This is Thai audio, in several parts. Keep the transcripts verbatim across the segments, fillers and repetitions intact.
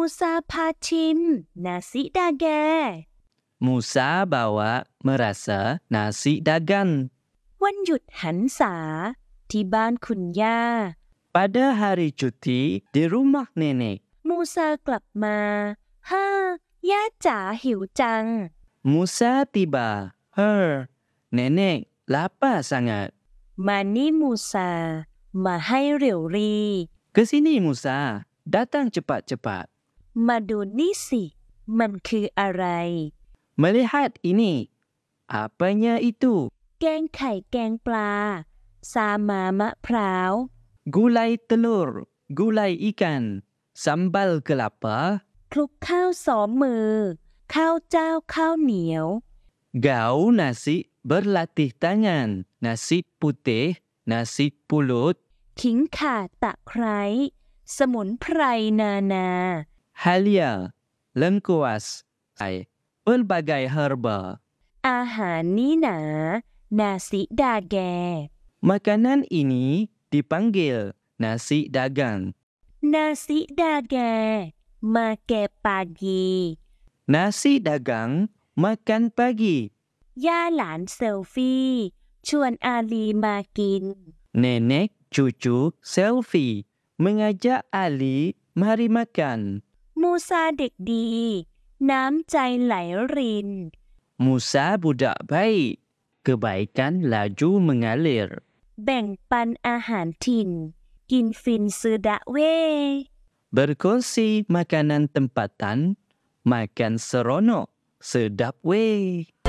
Musa พาชิม nasi dagang Musa bawa merasa nasi dagang วันหยุดหันษาที่บ้านคุณย่า Pada hari cuti di rumah nenek มูซากลับมาฮ่าย่าจ๋าหิวจัง Musa tiba Her Nenek lapar sangat มานี่มูซามาให้เร็วรี Ke sini Musa Datang cepat-cepat มาดูนี่สิมันคืออะไร Melihat ini Apanya itu แกงไข่แกงปลาซามามะพร้าว Gulai telur Gulai ikan Sambal kelapa คลุกข้าวสองมือ ข้าวเจ้าข้าวเหนียว Gau nasi berlatih tangan Nasi putih Nasi pulut ขิงข่าตะไคร้สมุนไพรนานา Halia Lengkuas Pelbagai herba อาหารนี้หนา นาซิดาแก Makanan ini dipanggil nasi dagang นาซิดาแก มาแกปากี Nasi dagang makan pagi ย่าหลานเซลฟี่ ชวนอาลีมากิน Nenek cucu selfie Mengajak Ali mari makan มูซาเด็กดี น้ำใจไหลริน Musa budak baik Kebaikan laju mengalir แบ่งปันอาหารถิ่น กินฟินซือดะเว Berkongsi makanan tempatan Makan seronok Sedap weh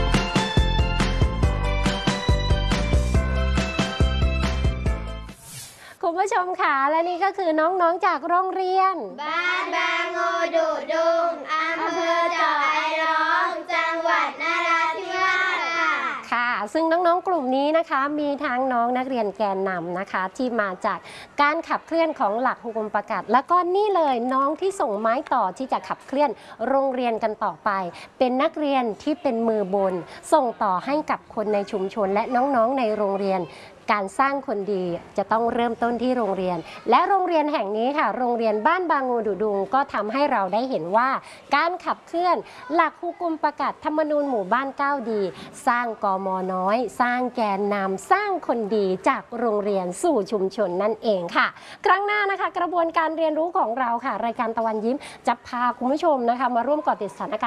คุณผู้ชมค่ะและนี่ก็คือน้องๆจากโรงเรียนบ้านบางงูดุดุงอำเภอเจาะไอร้องจังหวัดนราธิวาสค่ะค่ะซึ่งน้องๆกลุ่มนี้นะคะมีทั้งน้องนักเรียนแกนนำนะคะที่มาจากการขับเคลื่อนของหลักหุกุมประกาศแล้วก็นี่เลยน้องที่ส่งไม้ต่อที่จะขับเคลื่อนโรงเรียนกันต่อไปเป็นนักเรียนที่เป็นมือบนส่งต่อให้กับคนในชุมชนและน้องๆในโรงเรียนการสร้างคนดีจะต้องเริ่มต้นที่โรงเรียนและโรงเรียนแห่งนี้ค่ะโรงเรียนบ้านบางงูดุดุงก็ทำให้เราได้เห็นว่าการขับเคลื่อนหลักหุกุมประกาศธรรมนูญหมู่บ้านก้าวดีสร้างกม.น้อยสร้างแกนนำสร้างคนดีจากโรงเรียนสู่ชุมชนนั่นเองค่ะครั้งหน้านะคะกระบวนการเรียนรู้ของเราค่ะรายการตะวันยิ้มจะพาคุณผู้ชมนะคะมาร่วมเกาะติดสถานการณ์